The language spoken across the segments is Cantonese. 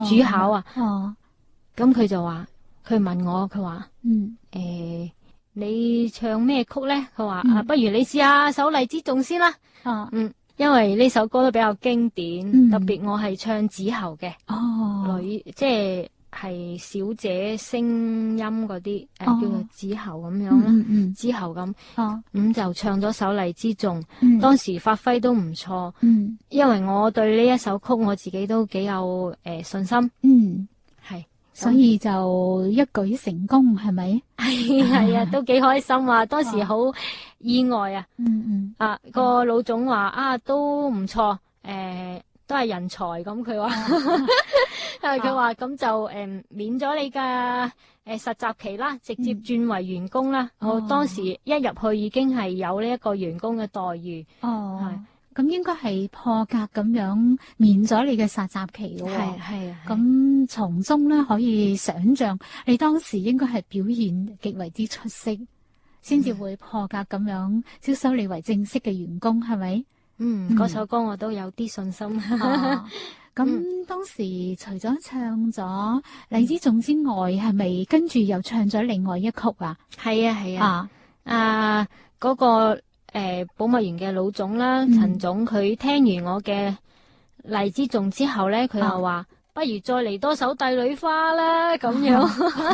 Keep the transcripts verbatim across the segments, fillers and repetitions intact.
主考啊。 哦， 咁佢就話，佢問我，佢話， 嗯誒，你唱咩曲咧？佢話嗯啊，不如你試下首荔枝頌先啦。 哦嗯，因為呢首歌都比較經典， 嗯特別我係唱子喉嘅。 哦女即係係小姐聲音嗰啲，誒、 哦叫做子喉咁樣嗯啦， 嗯嗯子喉咁， 哦咁就唱咗首荔枝頌， 嗯當時發揮都唔錯， 嗯因為我對呢一首曲我自己都幾有誒、呃、信心， 嗯， 係， 所以就一舉成功係咪？ 係係啊，都幾開心啊，當時哦好意外啊， 嗯嗯啊個老總話啊都唔錯，誒、呃、都係人才咁，佢話。誒，佢話咁就誒、嗯、免咗你嘅誒、呃、實習期啦，直接轉為員工啦。 嗯我當時一入去已經係有呢一個員工嘅待遇， 哦，咁應該係破格咁樣免咗你嘅實習期咯喎。 係係啊。 咁從中咧可以想像你當時應該係表現極為之出色，先至會破格咁樣招收你為正式嘅員工，係咪？ 嗯，嗰首歌我都有啲信心。 啊咁、 嗯當時除咗唱咗荔枝頌之外，係咪跟住又唱咗另外一曲啊？ 係啊係啊。 啊， 啊嗰、個誒、呃、保密員嘅老總啦， 嗯陳總，佢聽完我嘅荔枝頌之後咧，佢又話：不如再嚟多首帝女花啦，咁樣。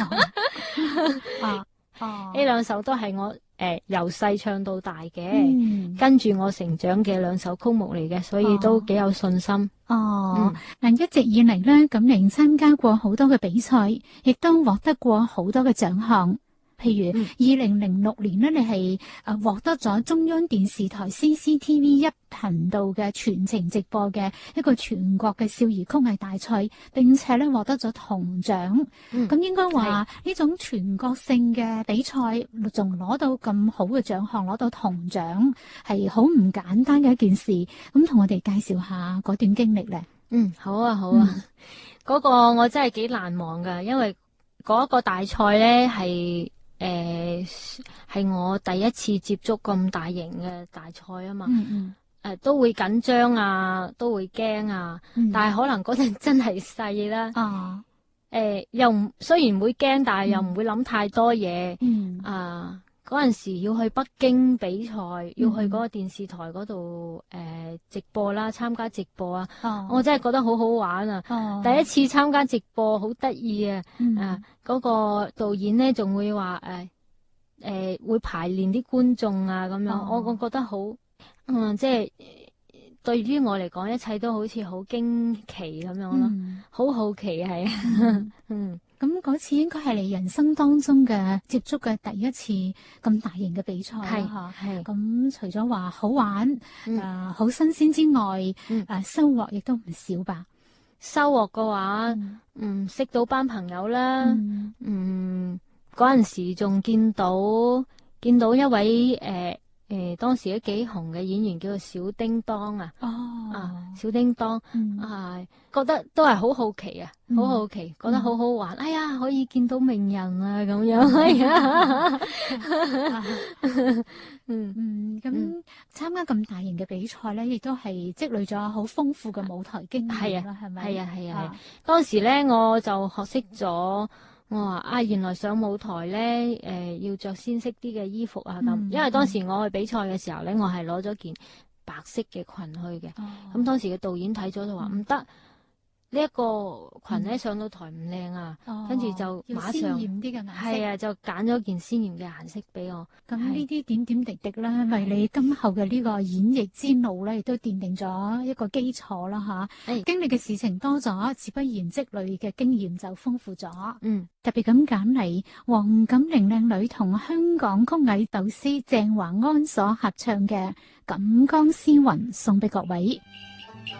啊哦， 呢兩首都係我誒由細唱到大嘅， 嗯跟住我成長嘅兩首曲目嚟嘅，所以都幾有信心。 哦， 嗯嗱、一直以嚟咧，錦寧參加過好多嘅比賽，亦都獲得過好多嘅獎項。譬如嗯二零零六年咧，你係誒獲得咗中央電視台 C C T V 一頻道嘅全程直播嘅一個全國嘅少兒曲藝大賽，並且咧獲得咗銅獎。咁、 嗯應該話呢種全國性嘅比賽，仲攞到咁好嘅獎項，攞到銅獎，係好唔簡單嘅一件事。咁同我哋介紹下嗰段經歷咧。 嗯，好啊好啊，嗰、個我真係幾難忘噶，因為嗰個大賽咧係誒係我第一次接觸咁大型嘅大賽啊嘛。 嗯嗯誒、都會緊張啊，都會驚啊， 嗯但係可能嗰陣真係細啦。 啊誒、又唔雖然會驚，但係又唔會諗太多嘢。 嗯啊，嗰陣時要去北京比賽，要去嗰個電視台嗰度誒直播啦，參加直播啊， 哦我真係覺得好好玩啊！ 哦第一次參加直播，好得意啊！ 嗯啊，嗰、個導演咧仲會話誒誒會排練啲觀眾啊咁樣， 哦我我覺得好嗯，即係對於我嚟講，一切都好似好驚奇咁樣咯， 嗯好好奇係啊， 嗯嗯。 咁嗰次應該係你人生當中嘅接觸嘅第一次咁大型嘅比賽係啦嚇。 係咁除咗話好玩，誒、 嗯好新鮮之外，誒、 嗯收穫亦都唔少吧。 收穫嘅話， 嗯嗯，識到班朋友啦， 嗯嗯，嗰陣時仲見到見到一位誒誒、呃呃、當時都幾紅嘅演員叫做小叮當啊， 哦啊小叮當嗯啊，覺得都係好好奇啊， 嗯好好奇，覺得好好玩，哎呀，可以見到名人啊咁樣，哎呀，嗯。 嗯，咁嗯參加咁大型嘅比賽咧，亦都係積累咗好豐富嘅舞台經驗啦，係咪？ 係啊係啊係啊！當時咧我就學識咗，我話啊原來上舞台咧誒、呃、要着鮮色啲嘅衣服啊咁， 嗯因為當時我去比賽嘅時候咧，我係攞咗件白色嘅裙去嘅，咁、 哦當時嘅導演睇咗就話唔得，呢一個裙咧嗯上到台唔靚啊， 哦跟住就要馬上鮮豔啲嘅顏色。 係啊，就揀咗件鮮豔嘅顏色俾我。 咁呢啲點點滴滴啦，為你今後嘅呢個演繹之路咧，亦都奠定咗一個基礎啦吓。 誒經歷嘅事情多咗，自不然積累嘅經驗就豐富咗。 嗯， 特別咁揀嚟黃錦齡靚女同香港曲藝導師鄭華安所合唱嘅《錦江詩雲》送俾各位。